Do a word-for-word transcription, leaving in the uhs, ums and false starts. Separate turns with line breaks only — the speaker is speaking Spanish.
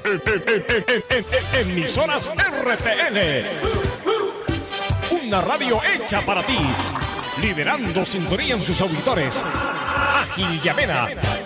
Emisoras R T N. Una radio hecha para ti. Liderando sintonía en sus auditores. Ágil y amena.